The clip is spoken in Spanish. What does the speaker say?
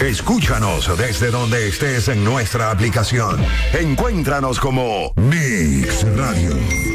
Escúchanos desde donde estés en nuestra aplicación. Encuéntranos como Mix Radio.